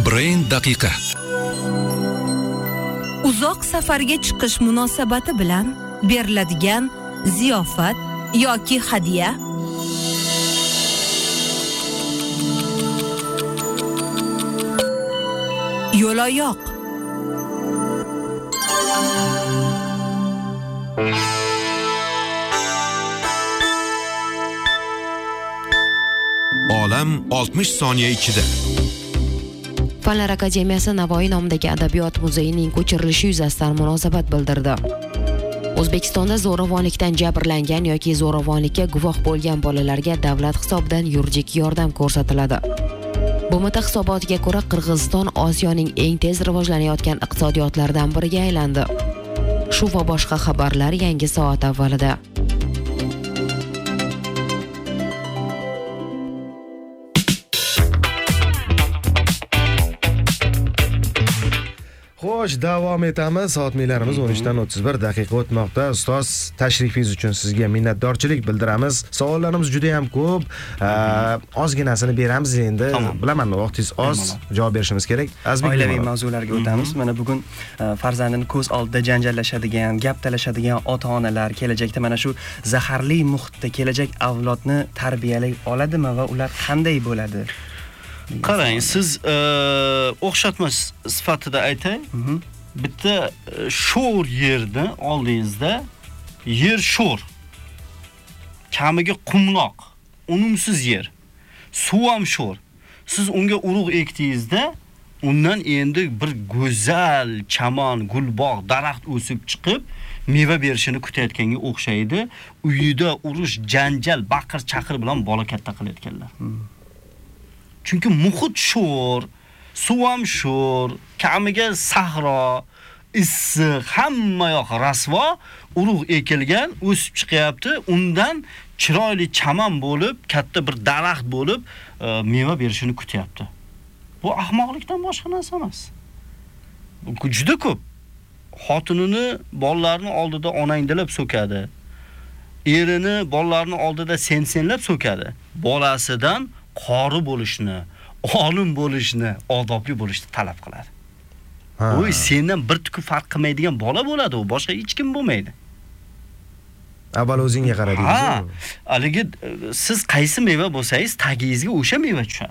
Brain daqiqa. Uzoq safarga chiqish munosabati bilan beriladigan ziyofat yoki hadya. Yo'layoq. Olam 60 soniya ichida. Fanlar akademiyasi Navoiy nomidagi adabiyot muzeyining ko'chirilishi yuzasidan munosabat bildirdi. O'zbekistonda zo'ravonlikdan jabrlangan yoki zo'ravonlikka guvoh bo'lgan bolalarga davlat hisobidan yuridik yordam ko'rsatiladi. BMT hisobotiga ko'ra Qirg'iziston Osiyoning eng tez rivojlanayotgan iqtisodiyotlaridan biriga aylandi. Shu va boshqa xabarlar yangi soat avvalida. Xo'sh, davom etamiz. Soatlarimiz 13:31 daqiqa o'tmoqda. Ustoz, tashrifingiz uchun sizga minnatdorchilik bildiramiz. Savollarimiz juda ham ko'p. Ozginasini beramiz endi. Bilaman, vaqtingiz oz, javob berishimiz kerak. Oilaviy mavzularga o'tamiz. Mana bugun farzandini ko'z oldida janjallashadigan, gap talashadigan ota-onalar kelajakda mana shu zaharli muhitda kelajak avlodni tarbiyalay oladimi va ular qanday bo'ladi? Qarang, siz o'xshatma sifatida aytay. Bitta sho'r yerni oldingizda, yer sho'r. Kamiga qumloq, unumsiz yer. Suv ham sho'r. Siz unga urug' ekdingizda, undan endi bir go'zal chaman, gulbog', daraxt o'sib chiqib, meva berishini kutayotganga o'xshaydi. Uyida urush, janjal, baqir-chaqir bilan bola katta qilayotganlar. Chunki muhit sho'r, suv ham sho'r, kamiga sahro, issiq, hamma yoq rasvo, urug' ekilgan, o'sib chiqyapti. Undan chiroyli chaman bo'lib, katta bir daraxt bo'lib, meva berishini kutyapti. Bu ahmoqlikdan boshqa narsa emas. Bu juda ko'p. Xotinini bolalarning oldida onangdilab so'kadi. Erini bolalarning oldida senlab so'kadi. Bolasidan qori bo'lishni, olim bo'lishni, odobli bo'lishni talab qiladi. U sendan bir tuki farq qilmaydigan bola bo'ladi, u boshqa hech kim bo'lmaydi. Avval o'zingga qaradingiz. Haligi siz qaysi meva bo'lsangiz, tagingizga o'sha meva tushadi.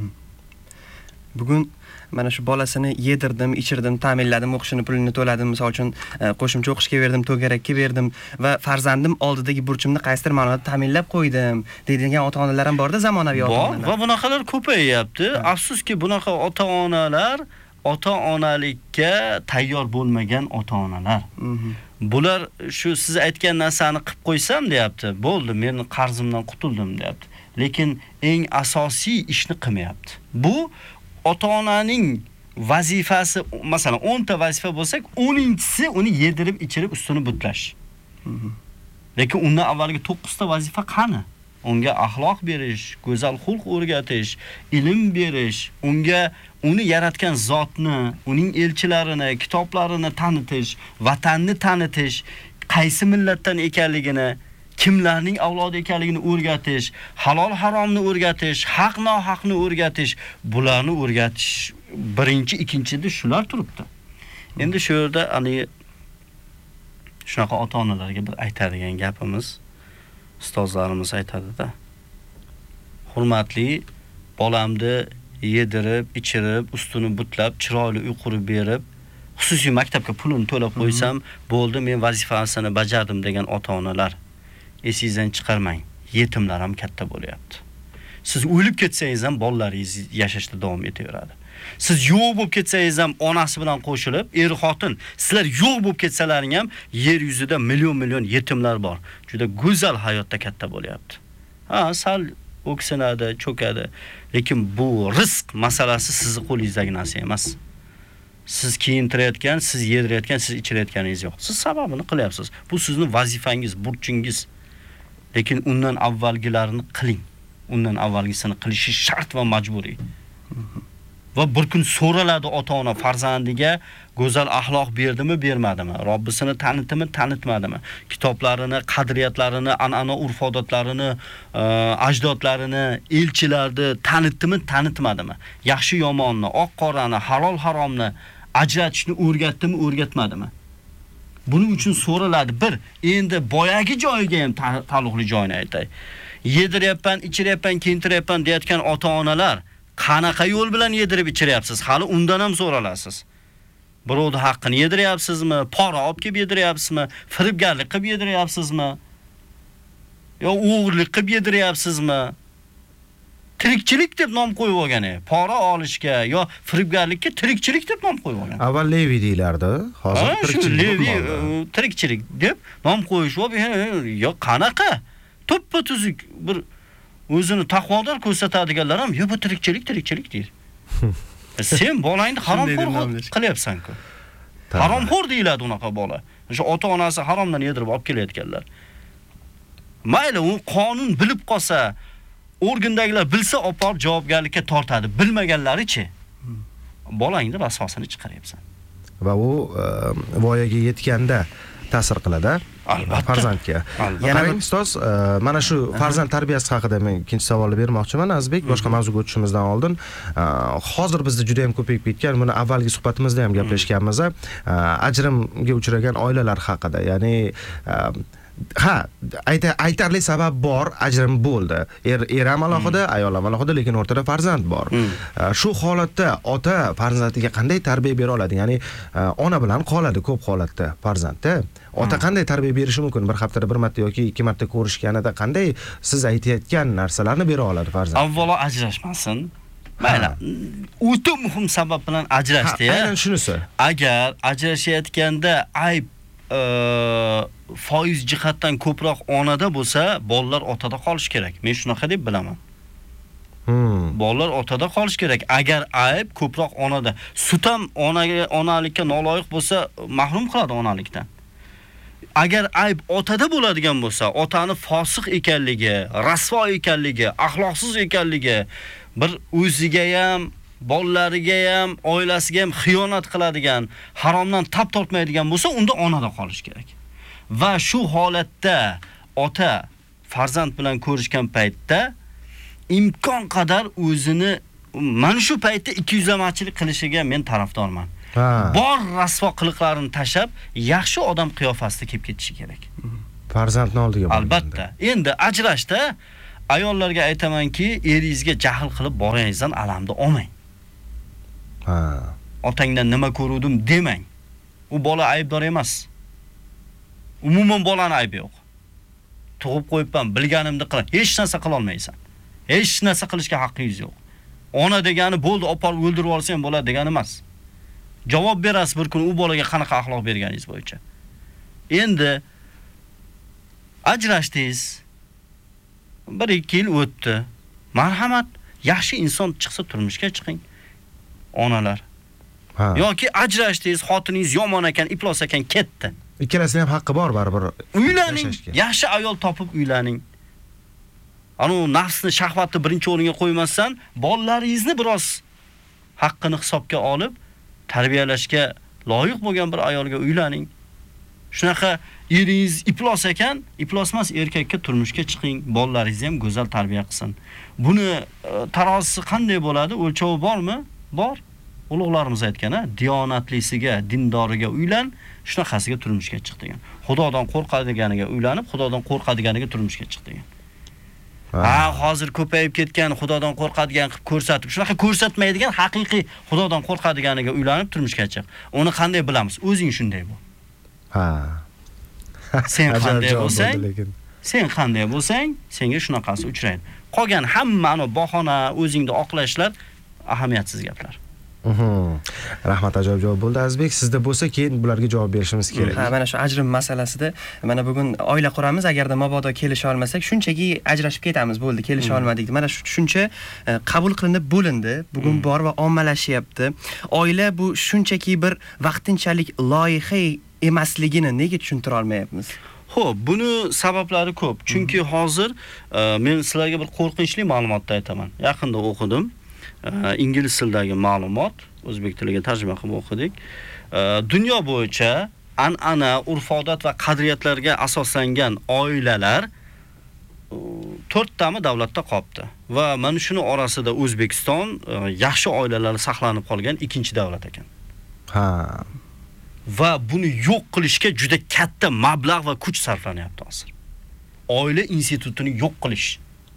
Bugun mana shu bolasini yedirdim, ichirdim, ta'minladim, o'qishini pulini to'ladim, misol uchun qo'shimcha o'qishga berdim, to'garakka berdim va farzandim oldidagi burchimni qaysidir ma'noda ta'minlab qo'ydim deydigan ota-onalar ham borda zamonaviy ota-onalar. Va bunaqalar ko'payyapti. Afsuski bunaqa ota-onalar ota-onalikka tayyor bo'lmagan ota-onalar. Bular shu siz aytgan narsani qilib qo'ysam deyapti. Bo'ldi, men qarzimdan qutuldim deyapti. Lekin eng asosiy ishni qilmayapti. Bu ota-onaning vazifasi, masalan 10 ta vazifa bo'lsak, 10-inchisi uni yedirib, ichirib, ustini butlash. Lekin undan avvalgi 9 ta vazifa qani? Unga axloq berish, go'zal xulq o'rgatish, ilm berish, unga uni yaratgan zotni, uning elchilarini, kitoblarini tanitish, vatanni tanitish, qaysi millatdan ekanligini, kimlarning avlodi ekanligini o'rgatish, halol haromni o'rgatish, haq nohaqni o'rgatish, bularni o'rgatish birinchi, ikkinchida shular turibdi. Endi shu yerda shunaqa ota-onalarga bir aytadigan gapimiz, ustozlarimiz aytadi-da. Hurmatli, bolamni yedirib, ichirib, ustini butlab, chiroyli uy qurib berib, xususiy maktabga pulini to'lab qo'ysam, bo'ldi, men vazifasini bajardim degan ota-onalar. Esingizdan chiqarmang. Yetimlar ham katta bo'lyapti. Siz o'lib ketsangiz ham bolalaringiz yashashda davom etaveradi. Siz yo'q bo'lib ketsangiz ham onasi bilan qo'shilib, xotin, sizlar yo'q bo'lib ketsalaring ham yer yuzida million yetimlar bor. Juda go'zal hayotda katta bo'lyapti. Sal o'ksinadi, cho'kadi. Lekin bu rizq masalasi sizning qo'lingizdagi narsa emas. Siz kiyintirayotgan, siz yedirayotgan, siz ichirayotganingiz yo'q. Siz sababini qilyapsiz. Bu sizning vazifangiz, burchingiz. Lekin undan avvalgilarini qiling. Undan avvalgisini qilishi shart va majburiy. va bir kun so'raladi ota-ona farzandiga go'zal axloq berdimi, bermadimi, Robbisini tanitdimi, tanitmadimi, kitoblarini, qadriyatlarini, an'ana urf-odatlarini, ajdodlarini, elchilarni tanitdimi, tanitmadimi, yaxshi yomonni, oq qorani, halol haromni ajratishni o'rgatdimi, o'rgatmadimi? Buning uchun so'raladi. Bir, endi boyagi joyiga ham taalluqli joyini aytay. Yediryapman, ichiryapman, kiyintiryapman deyotgan ota-onalar qanaqa yo'l bilan yedirib ichiryapsiz? Hali undan ham so'ralasiz. Birovning haqqini yediryapsizmi? Pora olib kelib yediryapsizmi? Firibgarlik qilib yediryapsizmi? Yo o'g'irlik qilib yediryapsizmi? Tirikchilik deb nom qo'yib olgan. Pora olishga yo firibgarlikka tirikchilik deb nom qo'yib olgan. Avval Levi deylardi, hozir tirikchilik. Levi tirikchilik deb nom qo'yishib, yo qanaqa? To'ppa-tuzuk bir o'zini taqvodor ko'rsatadiganlar ham yo bu tirikchilik deydi. Sen bolangni haromxo'r qilyapsan-ku. Haromxo'r deyiladi unaqa bola. O'sha ota-onasi haromdan yedirib olib kelayotganlar. Mayli, u qonun bilib qolsa, organdagilar bilsa opar javobgarlikka tortadi. Bilmaganlari-chi? Bolangni rasosini chiqaryapsan. Va u voyaga yetganda ta'sir qiladi. Albatta. Farzandga. Qarang ustoz, mana shu farzand tarbiyasi haqida men ikkinchi savolni bermoqchiman Azbek. Boshqa mavzuga o'tishimizdan oldin, hozir bizda juda ham ko'payib ketgan, buni avvalgi suhbatimizda ham gaplashganmiz, ajrimga uchragan oilalar haqida. Ya'ni aytarli sabab bor, ajrim bo'ldi. Er ham alohida, ayol ham alohida, lekin o'rtada farzand bor. Shu holatda ota farzandiga qanday tarbiya bera oladi? Ya'ni ona bilan qoladi ko'p holatda farzandda. Ota qanday tarbiya berishi mumkin? Bir haftada bir marta yoki ikki marta ko'rishganida qanday siz aytayotgan narsalarni bera oladi farzand? Avvalo ajrashmasin. Mayli, o'ta muhim sabab bilan ajrashdi. Aynan shunisi. Agar ajrashayotganda ayb foiz jihatdan ko'proq onada bo'lsa, bolalar otada qolish kerak. Men shunaqa deb bilaman. Bolalar otada qolish kerak. Agar ayb ko'proq onada, sut ham onalikka noloyiq bo'lsa, mahrum qiladi onalikdan. Agar ayb otada bo'ladigan bo'lsa, otani fosiq ekanligi, rasvo ekanligi, axloqsiz ekanligi, bir o'ziga ham, bolalariga ham, oilasiga ham xiyonat qiladigan, haromdan tap tortmaydigan bo'lsa, unda onada qolish kerak. Va shu holatda ota farzand bilan ko'rishgan paytda imkon qadar o'zini mana shu paytda 200amachilik qilishiga men tarafdorman. Bor rasvo qiliqlarini tashab, yaxshi odam qiyofasida kelib ketishi kerak. Farzandning oldiga borganda. Albatta. Endi ajrashda ayollarga aytamanki, eringizga jahl qilib boringizdan alamni olmang. Otangdan nima ko'ruvdim demang. U bola aybdor emas. Umuman bolani aybi yo'q. Tug'ib qo'yibman, bilganimni qilib, hech narsa qila olmaysan. Hech narsa qilishga haqqingiz yo'q. Ona degani bo'ldi, opar o'ldirib olsa ham bo'ladi degani emas. Javob berasiz bir kun u bolaga qanaqa axloq berganingiz bo'yicha. Endi ajrashdingiz. 1-2 yil o'tdi. Marhamat, yaxshi inson chiqsa turmushga chiqing. Onalar. Yoki ajrashdingiz, xotiningiz yomon ekan, iflos ekan, ketdi. Ikkalasining ham haqqi bor baribir. Uylaning, yaxshi ayol topib uylaning. Anu nafsni, shahvatni birinchi o'ringa qo'ymasdan, bolalaringizni biroz haqqini hisobga olib, tarbiyalashga loyiq bo'lgan bir ayolga uylaning. Shunaqa eringiz iflos ekan, iflosmas erkakka turmushga chiqing, bolalaringizni ham go'zal tarbiya qilsin. Buni tarozisi qanday bo'ladi? O'lchovi bormi? Bor. Ulug'larimiz aytgan-a, diyonatlisiga, dindoriga uylan, shunaqasiga turmushga chiq degan. Xudodan qo'rqadiganiga uylanib, Xudodan qo'rqadiganiga turmushga chiq degan. Hozir ko'payib ketgan Xudodan qo'rqadigan qilib ko'rsatib, shunaqa ko'rsatmaydigan haqiqiy Xudodan qo'rqadiganiga uylanib turmushga chiq. Uni qanday bilamiz? O'zing shunday bo'l. Sen qanday bo'lsang, senga shunaqasi uchraydi. Qolgan hamma bahona, o'zingni oqlashlar ahamiyatsiz gaplar. Rahmat, ajoyib javob bo'ldi Azbek. Sizda bo'lsa, keyin bularga javob berishimiz kerak. Mana shu ajrim masalasida, mana bugun oila quramiz, agarda mabodo kelisha olmasak, shunchaki ajrashib ketamiz, bo'ldi, kelisha olmadik. Mana shu tushuncha qabul qilinib bo'lindi, bugun bor va ommalashyapti. Oila bu shunchaki bir vaqtinchalik loyiha emasligini nega tushuntira olmayapmiz? Xo'p, buni sabablari ko'p. Chunki hozir men sizlarga bir qo'rqinchli ma'lumotni aytaman. Yaqinda o'qidim. ingliz tilidagi ma'lumot, o'zbek tiliga tarjima qilib o'qidik. Dunyo bo'yicha an'ana, urf-odat va qadriyatlarga asoslangan oilalar 4 tami davlatda qolibdi va mana shuni orasida O'zbekiston yaxshi oilalar saqlanib qolgan ikkinchi davlat ekan. Ha. Va buni yo'q qilishga juda katta mablag' va kuch sarflanyapti hozir. Oila institutini yo'q qilish.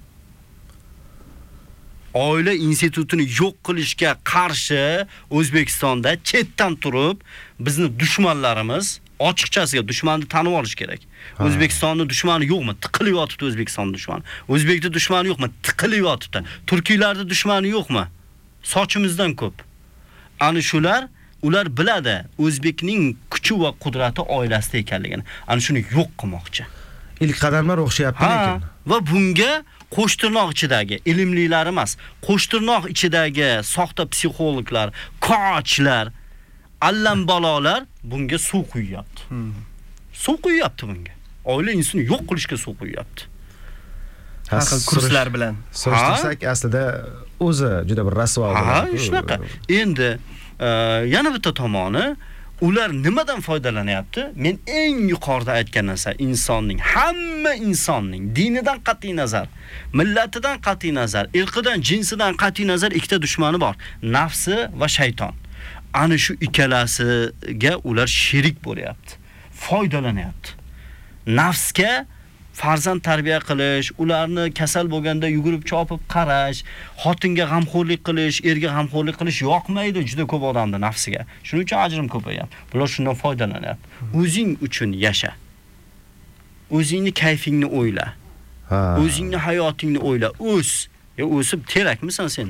Oila institutini yo'q qilishga qarshi O'zbekistonda chetdan turib bizni dushmanlarimiz ochiqchasiga dushmanni tanib olish kerak. O'zbekistonning dushmani yo'qmi? Tiqilib yotibdi O'zbekiston dushmani. O'zbekning dushmani yo'qmi? Tiqilib yotibdi. Turkiylarning dushmani yo'qmi? Sochimizdan ko'p. Ana shular ular biladi O'zbekning kuchi va qudrati oilasida ekanligini. Ana shuni yo'q qilmoqchi. İlk qadamlar o'xshayapti lekin. Va bunga qo'shtirnoq ichidagi ilmlilar emas, qo'shtirnoq ichidagi soxta psixologlar, koachlar, allambalolar bunga suv quyapti. Suv quyapti bunga. Oila insini yo'q qilishga suv quyapti. Har xil kurslar bilan. Surishtirsak aslida o'zi juda bir rasvo bo'ladi. Shunaqa. Endi yana bitta tomoni ular nimadan foydalanyapti? Men eng yuqorida aytgan narsa hamma insonning dinidan qat'iy nazar, millatidan qat'iy nazar, irqidan, jinsidan qat'iy nazar ikkita dushmani bor. Nafsi va shayton. Ana shu ikkalasiga ular sherik bo'lyapti. Foydalanyapti. Nafsga farzand tarbiya qilish, ularni kasal bo'lganda yugurib chopib qarash, xotinga g'amxo'rlik qilish, erga g'amxo'rlik qilish yoqmaydi juda ko'p odamning nafsiga. Shuning uchun ajrim ko'payapti. Bular shundan foydalanyapti. O'zing uchun yasha. O'zingni kayfingni o'yla. O'zingni hayotingni o'yla. O'sib terakmisan sen?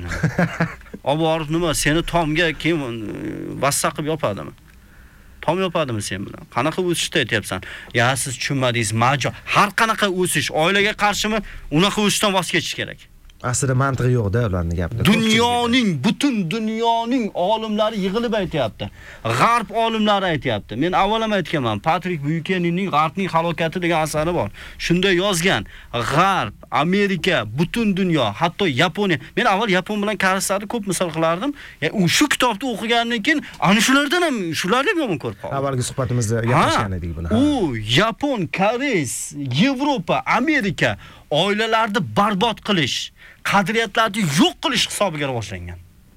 Oborib nima seni tomga kim vassa qilib yopadimi? Tom yopadimi sen bilan? Qanaqa o'sishni aytyapsan? Ya siz tushunmadingiz, majo. Har qanaqa o'sish oilaga qarshimi? Unaqa o'sishdan voz kechish kerak. Aslida mantiqi yo'q-da ularning gapida. Butun dunyoning olimlari yig'ilib aytayapti. G'arb olimlari aytayapti. Men avval ham aytganman, Patrik Buchaninning G'arbning halokati degan asari bor. Shunda yozgan, G'arb, Amerika, butun dunyo, hatto Yaponiya. Men avval Yapon bilan Koreyslarni ko'p misol qilardim. Shu kitobni o'qigandan keyin ana shulardan ham yomon ko'rib qoldim. Avvalgi suhbatimizda gaplashgan edik buni. U Yapon, Koreys, Yevropa, Amerika oilalarni barbod qilish, qadriyatlarni yo'q qilish hisobiga rivojlangan.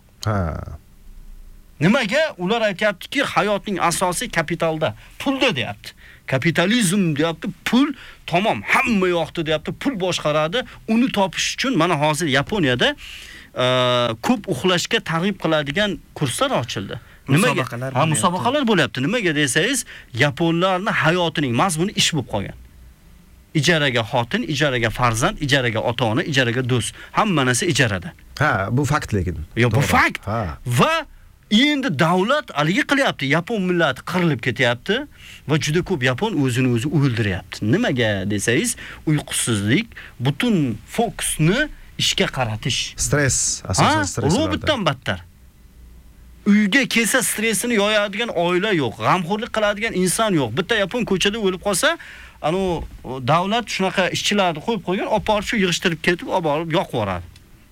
Nimaga? Ular aytayaptiki, hayotning asosi kapitalda, pulda deyapti. Kapitalizm deyapti, pul tamom, hamma yoqda deyapti, pul boshqaradi. Uni topish uchun mana hozir Yaponiyada ko'p uxlashga targ'ib qiladigan kurslar ochildi. Nimaga? Musobaqalar bo'lyapti. Nimaga desangiz, yaponlarning hayotining mazmuni ish bo'lib qolgan. Ijaraga xotin, ijaraga farzand, ijaraga ota-ona, ijaraga do'st. Hamma narsa ijarada. Bu fakt lekin. Bu fakt. Va endi davlat aligi qilyapti. Yapon millati qirilib ketyapti va juda ko'p yapon o'zini o'zi o'ldiryapti. Nimaga desangiz, uyqusizlik, butun fokusni ishga qaratish. Stress, asosan stress. Robotdan battar. Uyga kelsa stressini yoyadigan oila yo'q, g'amxo'rlik qiladigan inson yo'q. Bitta yapon ko'chada o'lib qolsa, davlat shunaqa ishchilarni qo'yib qo'ygan, oborib shu yig'ishtirib ketib, oborib yoqib yuboradi.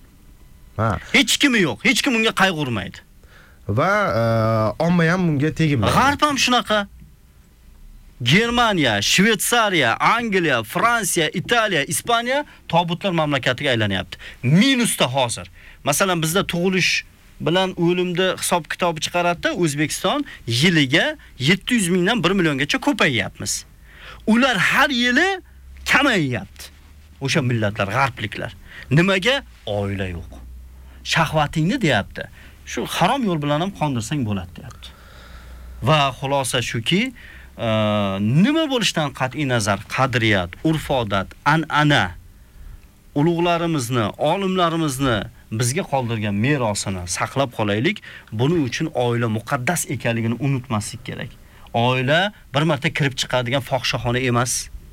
Hech kimi yo'q, hech kim unga qayg'urmaydi. Va omma ham bunga tegmaydi. G'arb ham shunaqa. Germaniya, Shveysariya, Angliya, Fransiya, Italiya, Ispaniya tobutlar mamlakatiga aylanyapti. Minusda hozir. Masalan, bizda tug'ilish bilan o'limni hisob kitobi chiqaratdi. O'zbekiston yiliga 700 mingdan 1 milliongacha ko'payyapmiz. Ular har yili kamayyapti. O'sha millatlar, g'arbliklar. Nimaga? Oila yo'q. Shahvatingni deyapti. Shu harom yo'l bilan ham qondirsang bo'ladi deyapti. Va xulosa shuki, nima bo'lishidan qat'iy nazar, qadriyat, urf-odat, an'ana ulug'larimizni, olimlarimizni bizga qoldirgan merosini saqlab qolaylik. Buning uchun oila muqaddas ekanligini unutmaslik kerak. Oila bir marta kirib chiqadigan fohishaxona emas.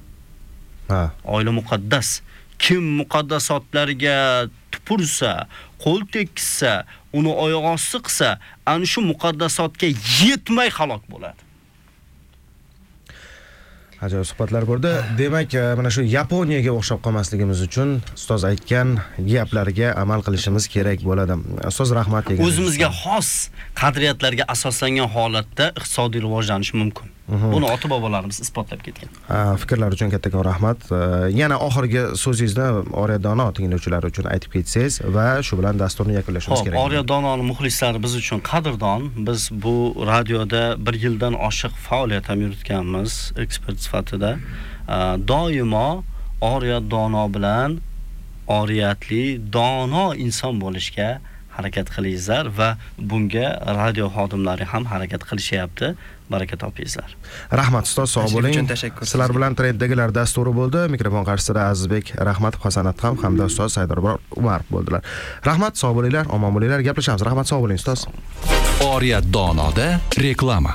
Oila muqaddas. Kim muqaddasotlarga tupursa, qo'l tekkizsa, uni oyoq osti qilsa, ana shu muqaddasotga yetmay halok bo'ladi. Ajoyib suhbatlar bo'ldi. Demak, mana shu Yaponiyaga o'xshab qolmasligimiz uchun ustoz aytgan gaplarga amal qilishimiz kerak bo'ladi. Ustoz rahmat degan. O'zimizga xos qadriyatlarga asoslangan holatda iqtisodiy rivojlanish mumkin. Buni ota-bobolarimiz isbotlab ketgan. Fikrlar uchun kattakon rahmat. Yana oxirgi so'zingizni Oriya Dono tinglovchilari uchun aytib ketsangiz va shu bilan dasturni yakunlashimiz kerak. Oriya Dononing muxlislari biz uchun qadrdon. Biz bu radioda 1 yildan oshiq faoliyat yuritganmiz ekspert sifatida. Doimo Oriya Dono bilan oriyatli, dono inson bo'lishga harakat qilingizlar va bunga radio xodimlari ham harakat qilishyapti. Baraka topingizlar. Rahmat ustoz, sog' bo'ling. Sizlar bilan Trenddagilar dasturi bo'ldi. Mikrofon qarshisida Azizbek Rahmatov, Hasanat hamda ustoz Saydarbor Umarov bo'ldilar. Rahmat, sog' bo'linglar, omon bo'linglar. Gaplashamiz. Rahmat, sog' bo'ling ustoz. Oriya Donoda reklama.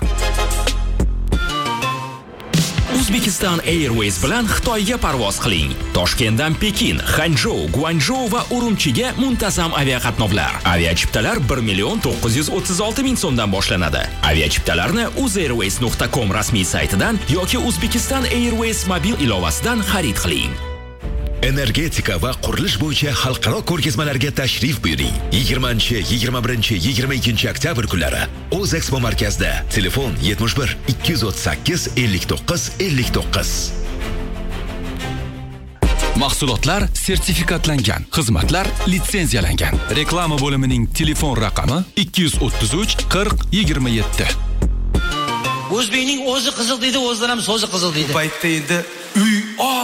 Uzbekistan Airways bilan Xitoyga parvoz qiling. Toshkentdan Pekin, Hanzhou, Guangzhou va Urumchiga muntazam aviaqatnovlar. Aviachiptalar 1,936,000 so'mdan boshlanadi. Aviachiptalarni uzairways.com rasmiy saytidan yoki Uzbekistan Airways mobil ilovasidan xarid qiling. Energetika va qurilish bo'yicha xalqaro ko'rgazmalarga tashrif buyuring. 20, 21, 22 oktyabr kunlari O'zexpo markazida. Telefon 71 238 59 59. Mahsulotlar sertifikatlangan, xizmatlar litsenziyalangan. Reklama bo'limining telefon raqami 233 40 27. O'zbekning o'zi qiziq deydi, o'zidan ham so'zi qiziq deydi. Bu paytda endi uy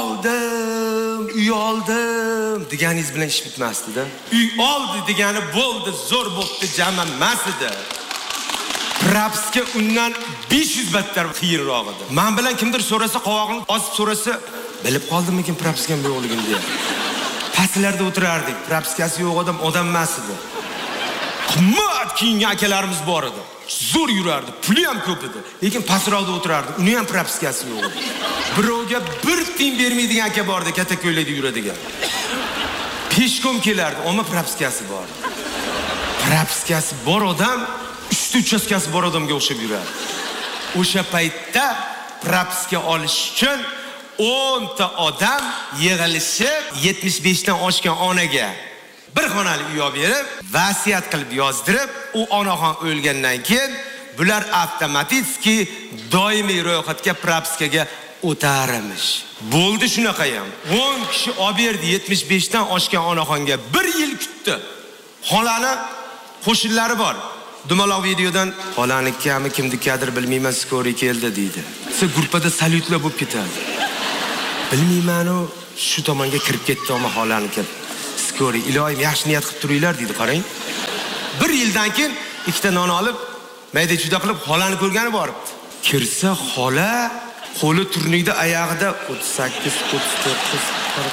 oldim deganingiz bilan ish bitmasdi-da. Uy oldi degani bo'ldi, zo'r bo'pti jama emas edi. Rapsga undan 500 battar qiyinroq edi. Men bilan kimdir so'rasa, qovog'ini osib so'rasa, bilib qoldimmikin Rapsga yo'qligini deya. Pastlarda o'tirardik. Rapskasi yo'q odam emas edi. Qimmat kiyingan akalarimiz bor edi. Zo'r yurardi, puli ham ko'p edi. Lekin pastroqda o'tirardi. Uni ham propiskasi yo'q edi. Birovga bir tiyin bermaydigan aka bor edi, katta ko'ylakda yuradigan. Peshkom kelardi, ammo propiskasi bor. Propiskasi bor odam 3 uchastkasi bor odamga o'xshab yurardi. O'sha paytda propiska olish uchun 10 ta odam yig'ilishib 75 dan oshgan onaga bir xonali uy olib berib, vasiyat qilib yozdirib, u onaxon o'lgandan keyin bular avtomatik doimiy ro'yxatga propiskaga o'taramish. Bo'ldi shunaqa ham. 10 kishi olib berdi 75 dan oshgan onaxonga 1 yil kutdi. Xolani qo'shinlari bor. Dumaloq videodan xolaniki kimnikadir bilmayman skori keldi deydi. Siz gruppada salyutlar bo'lib ketadi. Bilmayman u shu tomonga kirib ketdi, ammo xolaniki skori iloyim yaxshi niyat qilib turinglar deydi, qarang. 1 yildan keyin ikkita non olib, mayda juda qilib xolani ko'rgani boribdi. Kirsa xola qo'li turnikda, oyog'ida 38, 39,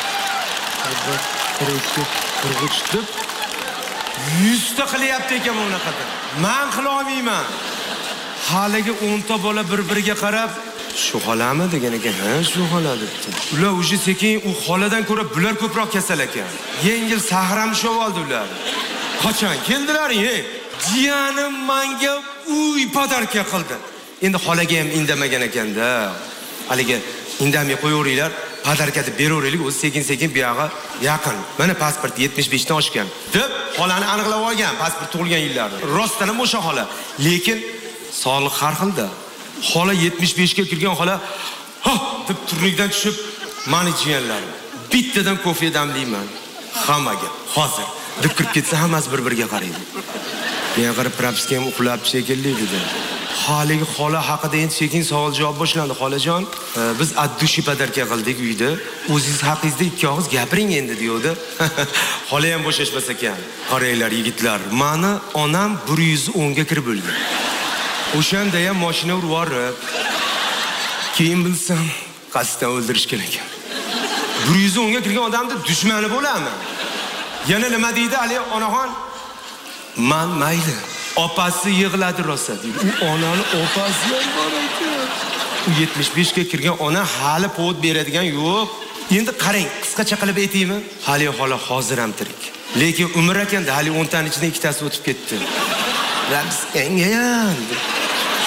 40, 42 deb 100 ta qilyapti ekan bunaqada. Men qila olmayman. Haligi 10 ta bola bir-biriga qarab, shu xolami degan ekan, ha, shu xola debdi. Ular o'sha sekin u xoladan ko'ra bular ko'proq kasal ekan. Yengil sahramishib oldi ular. Qachon keldilaring, ey? Jiyanim menga uy podarka qildi. Endi xolaga ham indamagan ekanda. Haligi indamay qo'yaveringlar, podarka deb beraveraylik, o'zi sekin-sekin bu yog'i yaqin. Mana pasport 75 dan oshgan deb xolani aniqlab olgan, pasport tug'ilgan yillari. Rostdan ham o'sha xola, lekin sog'liq har xilda. Xola 75 ga kirgan xola, ha deb turnikdan tushib, meni jiyanlarim. Bittadan kofe damlayman. Hammaga hozir deb kirib ketsa hammasi bir-biriga qaraydi. Men qarab propiska ham uxlab shekilli dedi. Haligi xola haqida endi sekin savol javob boshlandi. Xolajon, biz addushi podarka qildik uyda. O'zingiz haqingizda ikki og'iz gapiring endi deydi. Xola ham bo'shashmas ekan. Qaranglar yigitlar, meni onam 110 ga kirib o'lgan. O'shanda ham mashina urib yuborib, keyin bilsam, qasddan o'ldirishgan ekan. 110 ga kirgan odamni dushmani bo'laman. Yana nima deydi hali onaxon? Men mayli. Opasi yig'ladi rosa deydi. U onani opasi ham bor ekan. U 75 ga kirgan ona hali povod beradigan yo'q. Endi qarang, qisqacha qilib aytaymi? Hali xola hozir ham tirik. Lekin umr ekanda hali 10 taning ichidan ikkitasi o'tib ketdi. Ramsengayam